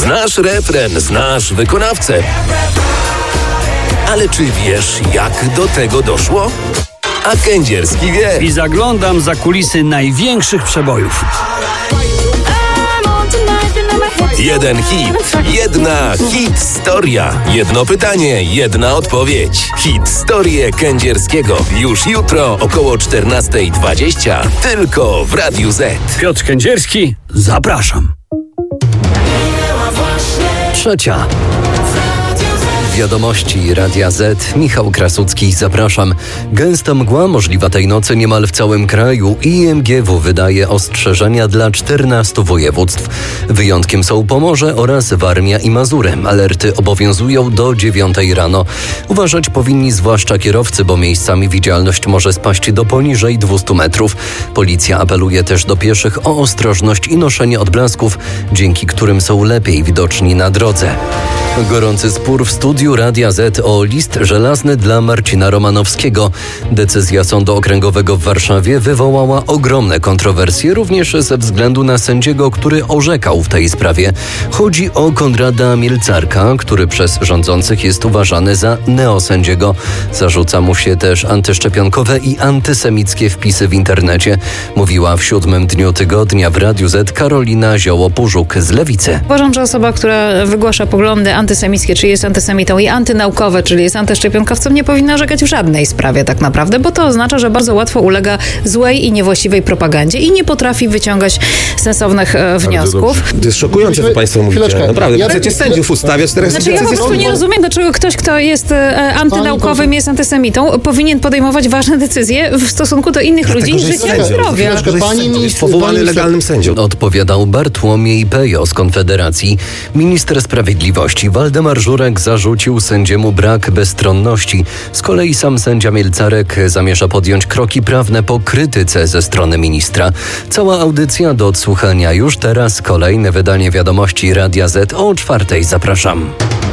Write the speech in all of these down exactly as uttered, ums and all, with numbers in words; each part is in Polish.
Znasz refren, znasz wykonawcę. Ale czy wiesz, jak do tego doszło? A Kędzierski wie. I zaglądam za kulisy największych przebojów. Jeden hit, jedna hit-storia. Jedno pytanie, jedna odpowiedź. Hit-storię Kędzierskiego. Już jutro około czternasta dwadzieścia. Tylko w Radiu Z. Piotr Kędzierski, zapraszam. Trzecia. Wiadomości Radia Z. Michał Krasucki, zapraszam. Gęsta mgła możliwa tej nocy niemal w całym kraju. I M G W wydaje ostrzeżenia dla czternastu województw. Wyjątkiem są Pomorze oraz Warmia i Mazury. Alerty obowiązują do dziewiątej rano. Uważać powinni zwłaszcza kierowcy, bo miejscami widzialność może spaść do poniżej dwieście metrów. Policja apeluje też do pieszych o ostrożność i noszenie odblasków, dzięki którym są lepiej widoczni na drodze. Gorący spór w studiu Radia Z o list żelazny dla Marcina Romanowskiego. Decyzja Sądu Okręgowego w Warszawie wywołała ogromne kontrowersje, również ze względu na sędziego, który orzekał w tej sprawie. Chodzi o Konrada Mielcarka, który przez rządzących jest uważany za neosędziego. Zarzuca mu się też antyszczepionkowe i antysemickie wpisy w internecie. Mówiła w siódmym dniu tygodnia w Radiu Z Karolina Zioło-Pużuk z Lewicy. Uważam, że osoba, która wygłasza poglądy antysemickie, czy jest antysemitą, i antynaukowe, czyli jest antyszczepionkowcą, nie powinna orzekać w żadnej sprawie tak naprawdę, bo to oznacza, że bardzo łatwo ulega złej i niewłaściwej propagandzie i nie potrafi wyciągać sensownych e, wniosków. To jest szokujące, co państwo mówicie. Chwileczkę. Naprawdę, Ja- chcecie sędziów ustawiać teraz. Znaczy ja po prostu nie rozumiem, dlaczego ktoś, kto jest e, antynaukowym, jest antysemitą, powinien podejmować ważne decyzje w stosunku do innych Dlatego, ludzi, że jest życia i sędzią. zdrowia. Chwileczkę, Że jest pani sędzią, jest minister- powołany pani minister- legalnym sędzią. Odpowiadał Bartłomiej Pejo z Konfederacji. Minister Sprawiedliwości Waldemar Żurek zarzucił sędziemu brak bezstronności. Z kolei sam sędzia Mielcarek zamierza podjąć kroki prawne po krytyce ze strony ministra. Cała audycja do odsłuchania już teraz. Kolejne wydanie wiadomości Radia Z o czwartej. Zapraszam.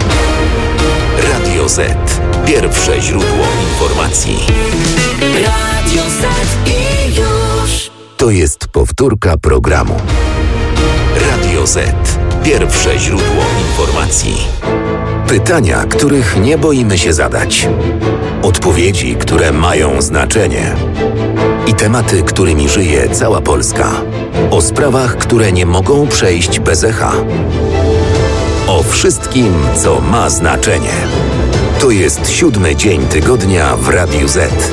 Radio Z. Pierwsze źródło informacji. Radio Z i już. To jest powtórka programu. Radio Z. Pierwsze źródło informacji. Pytania, których nie boimy się zadać. Odpowiedzi, które mają znaczenie. I tematy, którymi żyje cała Polska. O sprawach, które nie mogą przejść bez echa. O wszystkim, co ma znaczenie. To jest siódmy dzień tygodnia w Radiu Z.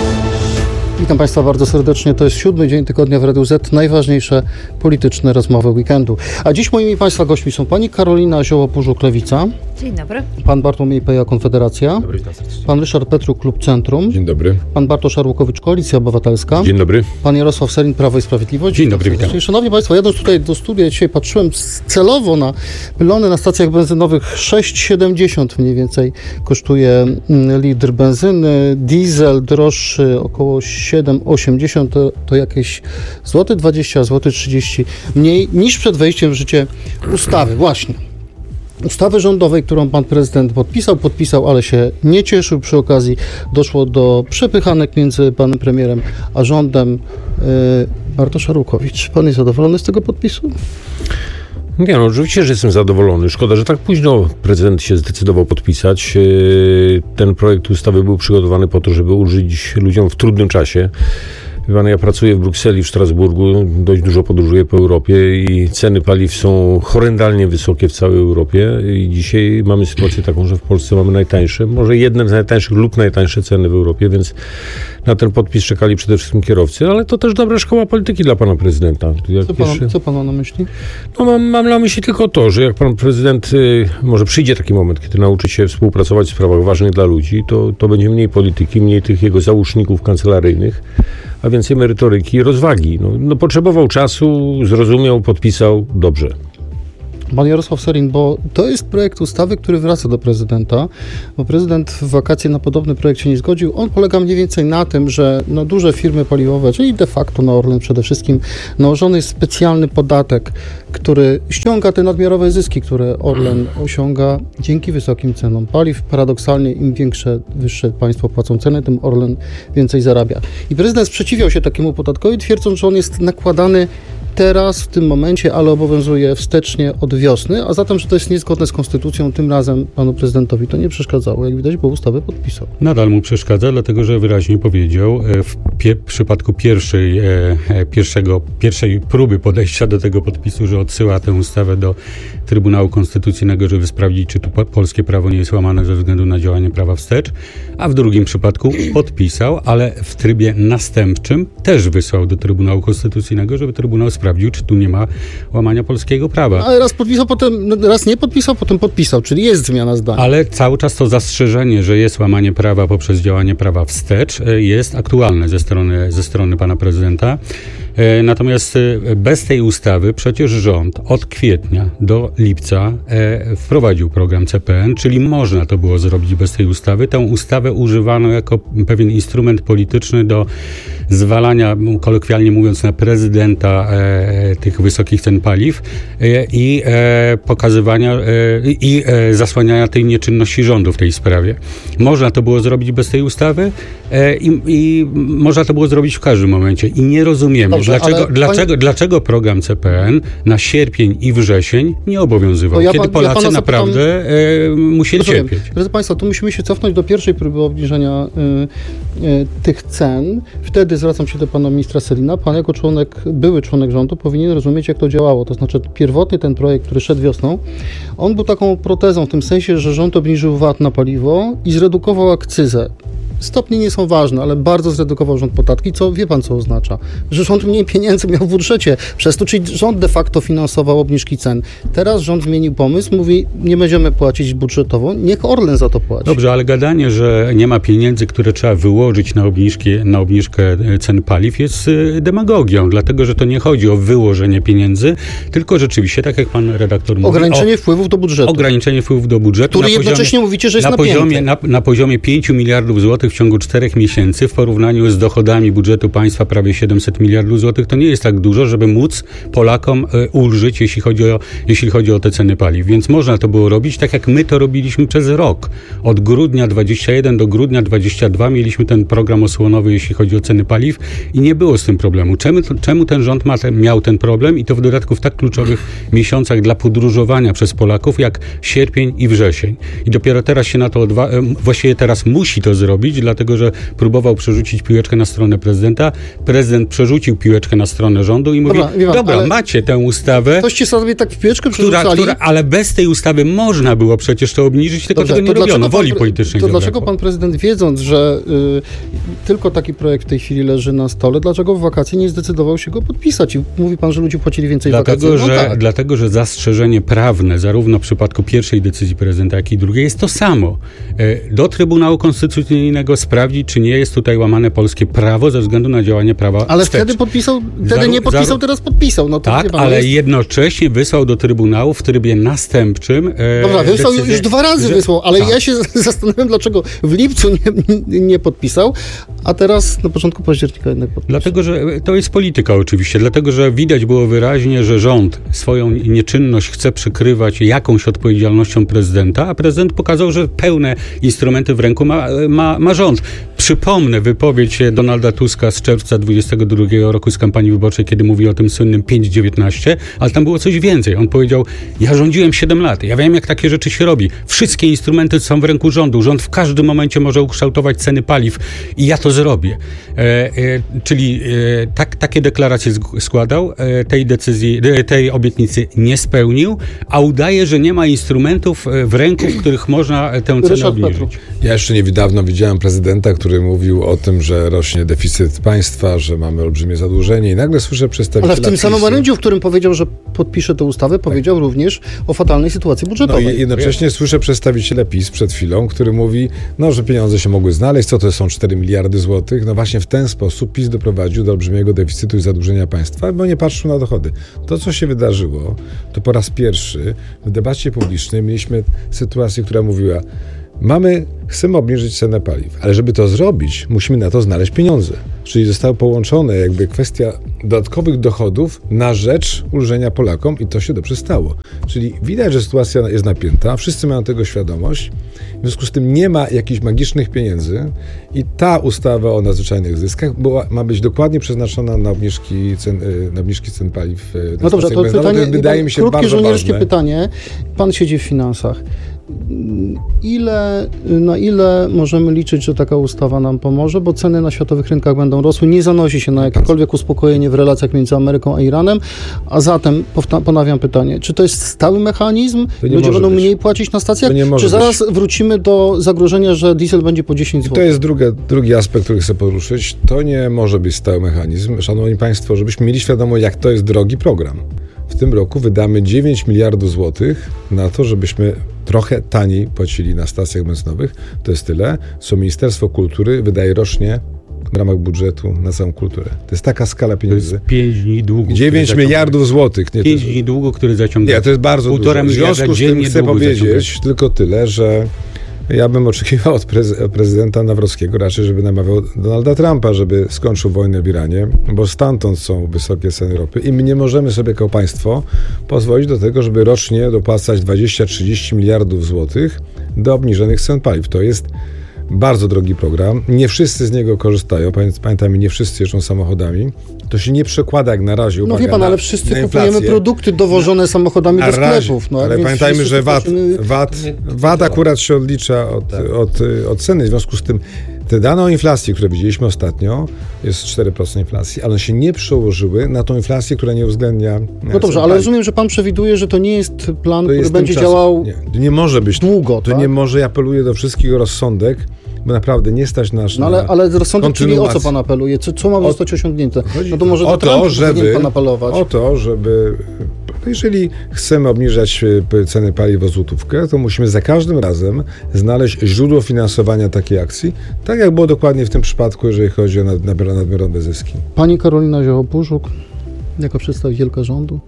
Witam Państwa bardzo serdecznie. To jest siódmy dzień tygodnia w Radiu Z. Najważniejsze polityczne rozmowy weekendu. A dziś moimi Państwa gośćmi są pani Karolina Zioło-Pużuk, Lewica. Dzień dobry. Pan Bartłomiej Peja, Konfederacja. Dobry, witam serdecznie. Pan Ryszard Petruk, Klub Centrum. Dzień dobry. Pan Bartosz Arłukowicz, Koalicja Obywatelska. Dzień dobry. Pan Jarosław Sellin, Prawo i Sprawiedliwość. Dzień dobry, witam. Szanowni Państwo, jadąc tutaj do studia, dzisiaj patrzyłem celowo na pylony na stacjach benzynowych. sześć siedemdziesiąt mniej więcej kosztuje litr benzyny. Diesel droższy około siedem osiemdziesiąt, to, to jakieś złoty dwadzieścia, złoty trzydzieści mniej niż przed wejściem w życie ustawy. Właśnie. Ustawy rządowej, którą pan prezydent podpisał, podpisał, ale się nie cieszył. Przy okazji doszło do przepychanek między panem premierem a rządem. Yy, Bartosz Arłukowicz, pan jest zadowolony z tego podpisu? Nie, no oczywiście, że jestem zadowolony. Szkoda, że tak późno prezydent się zdecydował podpisać. Ten projekt ustawy był przygotowany po to, żeby ulżyć ludziom w trudnym czasie. Wie pan, ja pracuję w Brukseli, w Strasburgu, dość dużo podróżuję po Europie i ceny paliw są horrendalnie wysokie w całej Europie i dzisiaj mamy sytuację taką, że w Polsce mamy najtańsze, może jedne z najtańszych lub najtańsze ceny w Europie, więc na ten podpis czekali przede wszystkim kierowcy, ale to też dobra szkoła polityki dla pana prezydenta. Jak Co pan, jeszcze... co pan ma na myśli? No mam, mam na myśli tylko to, że jak pan prezydent, y, może przyjdzie taki moment, kiedy nauczy się współpracować w sprawach ważnych dla ludzi, to, to będzie mniej polityki, mniej tych jego załóżników kancelaryjnych, a więcej merytoryki i rozwagi. No, no potrzebował czasu, zrozumiał, podpisał, dobrze. Pan Jarosław Sellin, bo to jest projekt ustawy, który wraca do prezydenta, bo prezydent w wakacje na podobny projekt się nie zgodził. On polega mniej więcej na tym, że no, duże firmy paliwowe, czyli de facto na Orlen przede wszystkim, nałożony jest specjalny podatek, który ściąga te nadmiarowe zyski, które Orlen osiąga dzięki wysokim cenom paliw. Paradoksalnie im większe, wyższe państwo płacą ceny, tym Orlen więcej zarabia. I prezydent sprzeciwiał się takiemu podatkowi, twierdząc, że on jest nakładany teraz, w tym momencie, ale obowiązuje wstecznie od wiosny, a zatem, że to jest niezgodne z konstytucją, tym razem panu prezydentowi to nie przeszkadzało, jak widać, bo ustawę podpisał. Nadal mu przeszkadza, dlatego że wyraźnie powiedział w pie- przypadku pierwszej, e, pierwszego, pierwszej próby podejścia do tego podpisu, że odsyła tę ustawę do Trybunału Konstytucyjnego, żeby sprawdzić, czy tu po- polskie prawo nie jest łamane ze względu na działanie prawa wstecz, a w drugim przypadku podpisał, ale w trybie następczym też wysłał do Trybunału Konstytucyjnego, żeby Trybunał sprawdził, czy tu nie ma łamania polskiego prawa. Ale raz podpisał, potem, no, raz nie podpisał, potem podpisał, czyli jest zmiana zdania. Ale cały czas to zastrzeżenie, że jest łamanie prawa poprzez działanie prawa wstecz, jest aktualne ze strony, ze strony pana prezydenta. Natomiast bez tej ustawy przecież rząd od kwietnia do lipca wprowadził program C P N, czyli można to było zrobić bez tej ustawy. Tę ustawę używano jako pewien instrument polityczny do zwalania, kolokwialnie mówiąc, na prezydenta e, tych wysokich cen paliw e, i e, pokazywania e, i e, zasłaniania tej nieczynności rządu w tej sprawie. Można to było zrobić bez tej ustawy e, i, i można to było zrobić w każdym momencie. I nie rozumiemy, Dobrze, dlaczego, dlaczego, pani... dlaczego program C P N na sierpień i wrzesień nie obowiązywał, ja kiedy pan, Polacy ja naprawdę zapytam... e, musieli Rozumiem. cierpieć. Proszę Państwa, tu musimy się cofnąć do pierwszej próby obniżenia y, y, tych cen. Wtedy zwracam się do pana ministra Sellina. Pan jako członek, były członek rządu powinien rozumieć, jak to działało. To znaczy pierwotny ten projekt, który szedł wiosną, on był taką protezą w tym sensie, że rząd obniżył V A T na paliwo i zredukował akcyzę. Stopnie nie są ważne, ale bardzo zredukował rząd podatki, co wie pan, co oznacza? Że rząd mniej pieniędzy miał w budżecie przez to, czyli rząd de facto finansował obniżki cen. Teraz rząd zmienił pomysł, mówi, nie będziemy płacić budżetowo, niech Orlen za to płaci. Dobrze, ale gadanie, że nie ma pieniędzy, które trzeba wyłożyć na, obniżki, na obniżkę cen paliw jest demagogią, dlatego, że to nie chodzi o wyłożenie pieniędzy, tylko rzeczywiście, tak jak pan redaktor mówi, ograniczenie wpływów do budżetu. Ograniczenie wpływów do budżetu. Który jednocześnie poziomie, mówicie, że jest na poziomie, na, na poziomie pięciu miliardów złotych w ciągu czterech miesięcy w porównaniu z dochodami budżetu państwa prawie siedemset miliardów złotych. To nie jest tak dużo, żeby móc Polakom y, ulżyć, jeśli chodzi o, jeśli chodzi o te ceny paliw. Więc można to było robić tak, jak my to robiliśmy przez rok. Od grudnia dwudziestego pierwszego do grudnia dwudziestego drugiego mieliśmy ten program osłonowy, jeśli chodzi o ceny paliw i nie było z tym problemu. Czemu, czemu ten rząd ma ten, miał ten problem i to w dodatku w tak kluczowych miesiącach dla podróżowania przez Polaków, jak sierpień i wrzesień. I dopiero teraz się na to odwa- właściwie teraz musi to zrobić, dlatego że próbował przerzucić piłeczkę na stronę prezydenta. Prezydent przerzucił piłeczkę na stronę rządu i mówi, dobra, pan, dobra macie tę ustawę, toście sobie tak w piłeczkę która, która, ale bez tej ustawy można było przecież to obniżyć, tylko Dobrze, tego nie to robiono, woli pan, politycznej. To dlaczego pan prezydent, wiedząc, że y, tylko taki projekt w tej chwili leży na stole, dlaczego w wakacje nie zdecydował się go podpisać? I mówi pan, że ludzie płacili więcej dlatego, wakacji. No że, tak. Dlatego, że zastrzeżenie prawne, zarówno w przypadku pierwszej decyzji prezydenta, jak i drugiej, jest to samo. Do Trybunału Konstytucyjnego sprawdzić, czy nie jest tutaj łamane polskie prawo ze względu na działanie prawa Ale wstecz. wtedy podpisał, wtedy Zaru, nie podpisał, zaru, teraz podpisał. No to tak, pan, ale jest... jednocześnie wysłał do Trybunału w trybie następczym. E, Dobra, wysłał decyzję, już dwa razy że, wysłał, ale tak. ja się zastanawiam, dlaczego w lipcu nie, nie podpisał, a teraz na początku października jednak podpisał. Dlatego, że to jest polityka oczywiście, dlatego, że widać było wyraźnie, że rząd swoją nieczynność chce przykrywać jakąś odpowiedzialnością prezydenta, a prezydent pokazał, że pełne instrumenty w ręku ma, ma, ma rząd. Przypomnę wypowiedź Donalda Tuska z czerwca dwudziestego drugiego roku z kampanii wyborczej, kiedy mówi o tym słynnym pięć dziewiętnaście, ale tam było coś więcej. On powiedział, ja rządziłem siedem lat, ja wiem, jak takie rzeczy się robi. Wszystkie instrumenty są w ręku rządu. Rząd w każdym momencie może ukształtować ceny paliw i ja to zrobię. E, e, czyli e, tak, takie deklaracje składał, e, tej decyzji, e, tej obietnicy nie spełnił, a udaje, że nie ma instrumentów w ręku, w których można tę cenę obniżyć. Ja jeszcze niedawno widziałem prezydenta, który mówił o tym, że rośnie deficyt państwa, że mamy olbrzymie zadłużenie i nagle słyszę przedstawiciela Ale w tym PiSu. samym orędziu, w którym powiedział, że podpisze tę ustawę, powiedział tak. również o fatalnej sytuacji budżetowej. No i jednocześnie słyszę przedstawiciela PiS przed chwilą, który mówi, no, że pieniądze się mogły znaleźć, co to są cztery miliardy złotych. No właśnie w ten sposób PiS doprowadził do olbrzymiego deficytu i zadłużenia państwa, bo nie patrzył na dochody. To, co się wydarzyło, to po raz pierwszy w debacie publicznej mieliśmy sytuację, która mówiła, Mamy, chcemy obniżyć cenę paliw, ale żeby to zrobić, musimy na to znaleźć pieniądze. Czyli została połączona jakby kwestia dodatkowych dochodów na rzecz ulżenia Polakom i to się dobrze stało. Czyli widać, że sytuacja jest napięta, wszyscy mają tego świadomość, w związku z tym nie ma jakichś magicznych pieniędzy i ta ustawa o nadzwyczajnych zyskach była, ma być dokładnie przeznaczona na obniżki cen, na obniżki cen paliw. No dobrze, to pytanie, to wydaje mi się krótkie bardzo żołnierskie ważne. pytanie. Pan siedzi w finansach. Ile, na ile możemy liczyć, że taka ustawa nam pomoże, bo ceny na światowych rynkach będą rosły, nie zanosi się na jakiekolwiek uspokojenie w relacjach między Ameryką a Iranem, a zatem powta- ponawiam pytanie, czy to jest stały mechanizm, ludzie będą być. mniej płacić na stacjach, To czy zaraz być. wrócimy do zagrożenia, że diesel będzie po dziesięć złotych? I to jest drugi, drugi aspekt, który chcę poruszyć. To nie może być stały mechanizm. Szanowni Państwo, żebyśmy mieli świadomość, jak to jest drogi program. W tym roku wydamy dziewięć miliardów złotych na to, żebyśmy trochę taniej płacili na stacjach benzynowych. To jest tyle, co Ministerstwo Kultury wydaje rocznie w ramach budżetu na całą kulturę. To jest taka skala To pieniędzy. jest pięć dni długu. dziewięć miliardów złotych. Nie, pięć dni długu, który zaciąga. Nie, to jest bardzo Półtora dużo. W miliarda związku z tym dziennie chcę długu powiedzieć zaciąga. tylko tyle, że ja bym oczekiwał od prez- prezydenta Nawrockiego raczej, żeby namawiał Donalda Trumpa, żeby skończył wojnę w Iranie, bo stamtąd są wysokie ceny ropy i my nie możemy sobie jako państwo pozwolić do tego, żeby rocznie dopłacać dwadzieścia trzydzieści miliardów złotych do obniżonych cen paliw. To jest bardzo drogi program. Nie wszyscy z niego korzystają. Pamiętajmy, nie wszyscy jeżdżą samochodami. To się nie przekłada jak na razie, uwaga, No wie pan, na, ale wszyscy na kupujemy inflację. produkty dowożone samochodami Na do razie, sklepów. No, ale więc pamiętajmy, wszyscy że V A T, płacimy- V A T, V A T akurat się odlicza od, od, od ceny. W związku z tym te dane o inflacji, które widzieliśmy ostatnio, jest cztery procent inflacji, ale one się nie przełożyły na tą inflację, która nie uwzględnia. No dobrze, ale rozumiem, że pan przewiduje, że to nie jest plan, To który jest będzie tymczasem. działał Nie, nie może być. długo, To tak? nie może, ja apeluję do wszystkich o rozsądek, bo naprawdę nie stać nas No na ale, ale rozsądek, czyli o co kontynuację. pan apeluje? Co, co ma O- zostać osiągnięte? Chodzi No to może o do Trumpa to, żeby, powinien pan apelować. o to, żeby jeżeli chcemy obniżać e, ceny paliw o złotówkę, to musimy za każdym razem znaleźć źródło finansowania takiej akcji, tak jak było dokładnie w tym przypadku, jeżeli chodzi o nad, nadmiarowe zyski. Pani Karolina Zioło-Puszuk, jako przedstawicielka rządu.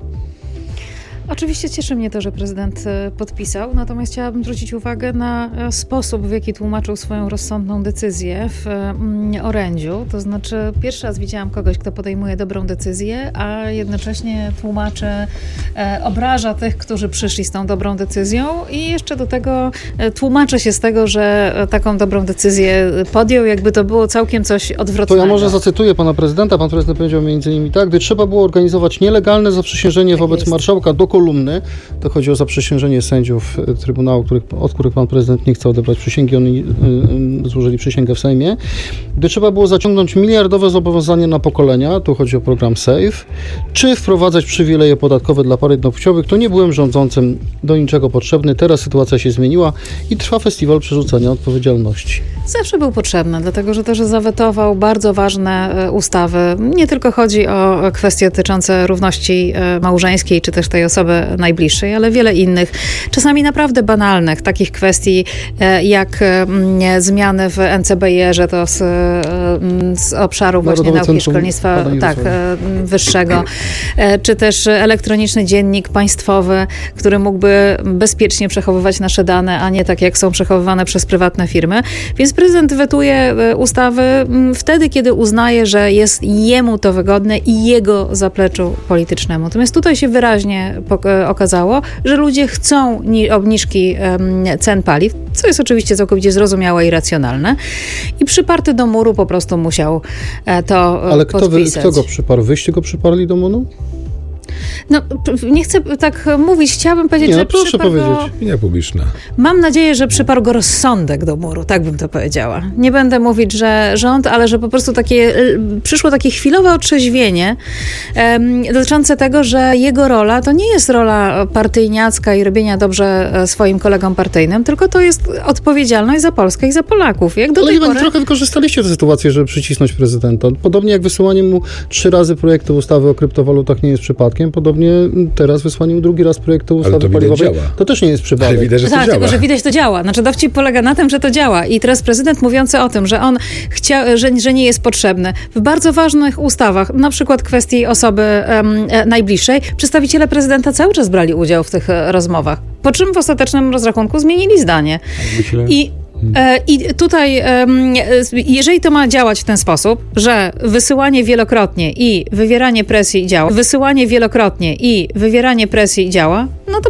Oczywiście cieszy mnie to, że prezydent e, podpisał, natomiast chciałabym zwrócić uwagę na e, sposób, w jaki tłumaczył swoją rozsądną decyzję w mm, orędziu. To znaczy, pierwszy raz widziałam kogoś, kto podejmuje dobrą decyzję, a jednocześnie tłumaczy, e, obraża tych, którzy przyszli z tą dobrą decyzją i jeszcze do tego e, tłumaczy się z tego, że e, taką dobrą decyzję podjął, jakby to było całkiem coś To odwrotnego. ja może zacytuję pana prezydenta. Pan prezydent powiedział między innymi tak, gdy trzeba było organizować nielegalne zaprzysiężenie Tak wobec jest. marszałka do kolumny, to chodzi o zaprzysiężenie sędziów e, Trybunału, których, od których pan prezydent nie chce odebrać przysięgi, oni y, y, złożyli przysięgę w Sejmie. Gdy trzeba było zaciągnąć miliardowe zobowiązanie na pokolenia, tu chodzi o program SAFE, czy wprowadzać przywileje podatkowe dla par jednopłciowych, to nie byłem rządzącym do niczego potrzebny. Teraz sytuacja się zmieniła i trwa festiwal przerzucania odpowiedzialności. Zawsze był potrzebny, dlatego że też zawetował bardzo ważne e, ustawy. Nie tylko chodzi o o kwestie dotyczące równości e, małżeńskiej, czy też tej osoby najbliższej, ale wiele innych, czasami naprawdę banalnych, takich kwestii e, jak e, m, zmiany w N C B I-erze, to z, e, m, z obszaru właśnie Narodowe nauki i Centrum szkolnictwa Badań i tak, Rozwoju. e, m, wyższego, e, czy też elektroniczny dziennik państwowy, który mógłby bezpiecznie przechowywać nasze dane, a nie tak jak są przechowywane przez prywatne firmy. Więc prezydent wetuje e, ustawy m, wtedy, kiedy uznaje, że jest jemu to wygodne i jego zapleczu politycznemu. Natomiast tutaj się wyraźnie pok- e, okazało, że ludzie chcą ni- obniżki em, cen paliw, co jest oczywiście całkowicie zrozumiałe i racjonalne. I przyparty do muru po prostu musiał e, to e, Ale kto, wy, podpisać. kto go przyparł? Wyście go przyparli do monu? No, p- nie chcę tak mówić, chciałabym powiedzieć, Nie, że no proszę przyparł go... powiedzieć. Opinia publiczna. Mam nadzieję, że przyparł go rozsądek do muru, tak bym to powiedziała. Nie będę mówić, że rząd, ale że po prostu takie, y, przyszło takie chwilowe otrzeźwienie em, dotyczące tego, że jego rola to nie jest rola partyjniacka i robienia dobrze e, swoim kolegom partyjnym, tylko to jest odpowiedzialność za Polskę i za Polaków. Jak do Ale tej chyba pory... trochę wykorzystaliście tę sytuację, żeby przycisnąć prezydenta. Podobnie jak wysyłanie mu trzy razy projektu ustawy o kryptowalutach nie jest przypadkiem, podobnie teraz wysłanie mu drugi raz projektu ustawy to widać paliwowej działa. to też nie jest przypadek. Ale widać, że to Tak, działa. tylko że widać to działa. Znaczy dowcip polega na tym, że to działa. I teraz prezydent mówiący o tym, że on chciał, że, że nie jest potrzebny. W bardzo ważnych ustawach, na przykład kwestii osoby em, e, najbliższej, przedstawiciele prezydenta cały czas brali udział w tych e, rozmowach. Po czym w ostatecznym rozrachunku zmienili zdanie. Myślę, I E, I tutaj, em, jeżeli to ma działać w ten sposób, że wysyłanie wielokrotnie i wywieranie presji działa, wysyłanie wielokrotnie i wywieranie presji działa, no to